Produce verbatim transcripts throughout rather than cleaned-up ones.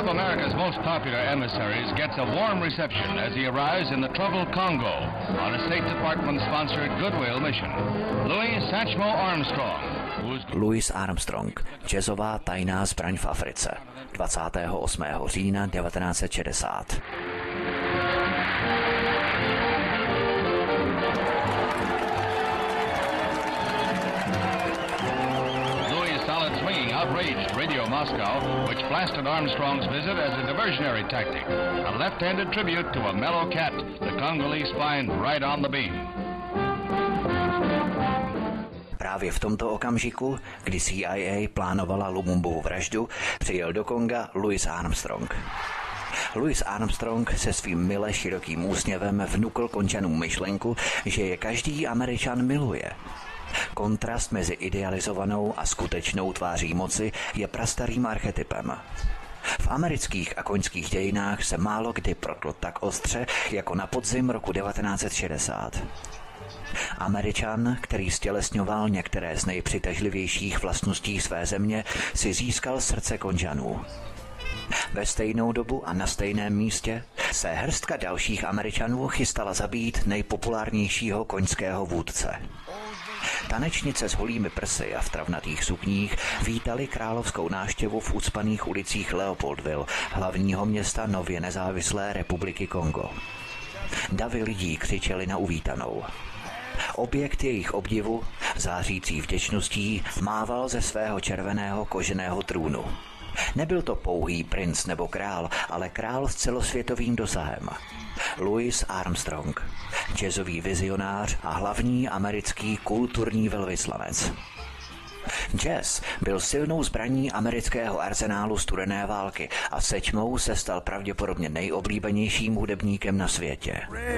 of America's most popular emissaries gets a warm reception as he arrives in the troubled Congo on a State Department-sponsored goodwill mission. Louis Satchmo Armstrong. Louis Armstrong, jazzová tajná zbraň v Africe, dvacátého osmého října devatenáct set šedesát. Outraged Radio Moscow, which blasted Armstrong's visit as a diversionary tactic, a left-handed tribute to a mellow cat the Congolese find right on the beam. Právě v tomto okamžiku, kdy C I A plánovala Lumumbovu vraždu, přijel do Konga Louis Armstrong. Louis Armstrong se svým mile širokým úsměvem vnukl Končanům myšlenku, že je každý Američan miluje. Kontrast mezi idealizovanou a skutečnou tváří moci je prastarým archetypem. V amerických a koňských dějinách se málo kdy protlo tak ostře, jako na podzim roku devatenáct set šedesát. Američan, který stělesňoval některé z nejpřitažlivějších vlastností své země, si získal srdce Končanů. Ve stejnou dobu a na stejném místě se hrstka dalších Američanů chystala zabít nejpopulárnějšího koňského vůdce. Tanečnice s holými prsy a v travnatých sukních vítali královskou návštěvu v ucpaných ulicích Leopoldville, hlavního města nově nezávislé republiky Kongo. Davy lidí křičeli na uvítanou. Objekt jejich obdivu, zářící vděčností, mával ze svého červeného koženého trůnu. Nebyl to pouhý princ nebo král, ale král s celosvětovým dosahem. Louis Armstrong, jazzový vizionář a hlavní americký kulturní velvyslanec. Jazz byl silnou zbraní amerického arzenálu studené války a Satchmo se stal pravděpodobně nejoblíbenějším hudebníkem na světě.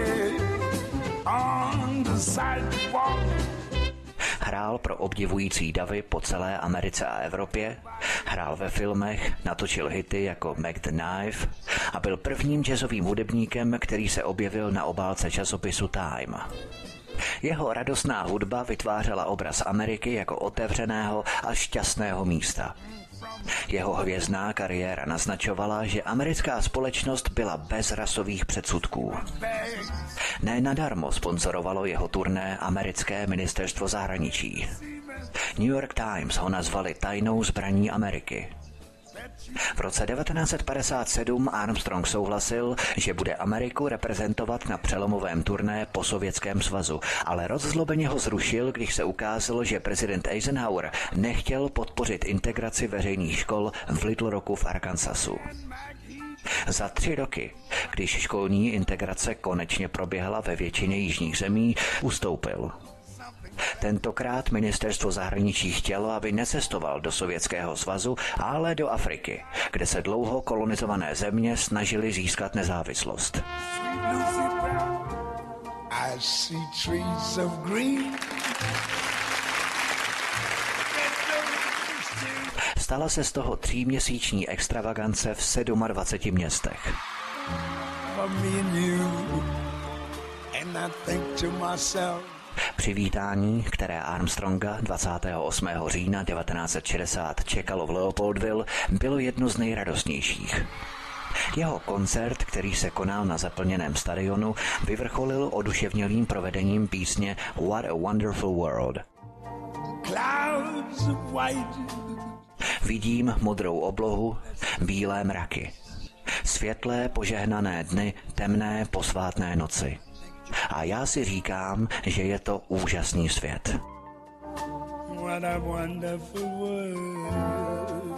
Hrál pro obdivující davy po celé Americe a Evropě, hrál ve filmech, natočil hity jako Mac the Knife a byl prvním jazzovým hudebníkem, který se objevil na obálce časopisu Time. Jeho radostná hudba vytvářela obraz Ameriky jako otevřeného a šťastného místa. Jeho hvězdná kariéra naznačovala, že americká společnost byla bez rasových předsudků. Ne nadarmo sponzorovalo jeho turné americké ministerstvo zahraničí. New York Times ho nazvali tajnou zbraní Ameriky. V roce devatenáct set padesát sedm Armstrong souhlasil, že bude Ameriku reprezentovat na přelomovém turné po Sovětském svazu, ale rozzlobeně ho zrušil, když se ukázalo, že prezident Eisenhower nechtěl podpořit integraci veřejných škol v Little Rocku v Arkansasu. Za tři roky, když školní integrace konečně proběhla ve většině jižních zemí, ustoupil. Tentokrát ministerstvo zahraničí chtělo, aby necestoval do Sovětského svazu, ale do Afriky, kde se dlouho kolonizované země snažily získat nezávislost. Stala se z toho tříměsíční extravagance v dvaceti sedmi městech. Přivítání, které Armstronga dvacátého osmého října devatenáct set šedesát čekalo v Leopoldville, bylo jedno z nejradostnějších. Jeho koncert, který se konal na zaplněném stadionu, vyvrcholil oduševnělým provedením písně What a Wonderful World. Vidím modrou oblohu, bílé mraky. Světlé požehnané dny, temné posvátné noci. A já si říkám, že je to úžasný svět. What a wonderful world.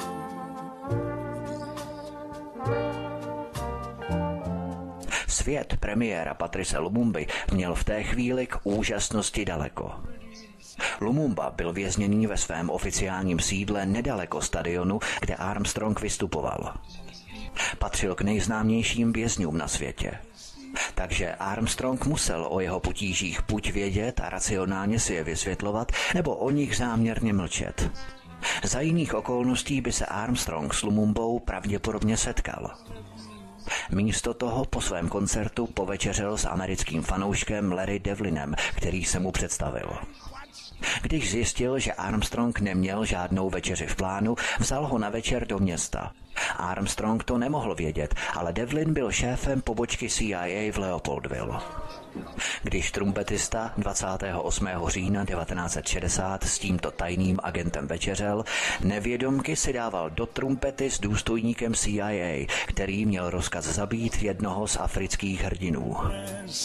Svět premiéra Patrice Lumumby měl v té chvíli k úžasnosti daleko. Lumumba byl vězněný ve svém oficiálním sídle nedaleko stadionu, kde Armstrong vystupoval. Patřil k nejznámějším vězňům na světě. Takže Armstrong musel o jeho potížích buď vědět a racionálně si je vysvětlovat, nebo o nich záměrně mlčet. Za jiných okolností by se Armstrong s Lumumbou pravděpodobně setkal. Místo toho po svém koncertu povečeřel s americkým fanouškem Larry Devlinem, který se mu představil. Když zjistil, že Armstrong neměl žádnou večeři v plánu, vzal ho na večer do města Armstrong to nemohl vědět, ale Devlin byl šéfem pobočky C I A v Leopoldville. Když trumpetista dvacátého osmého října devatenáct set šedesát s tímto tajným agentem večeřel, nevědomky si dával do trumpety s důstojníkem C I A, který měl rozkaz zabít jednoho z afrických hrdinů.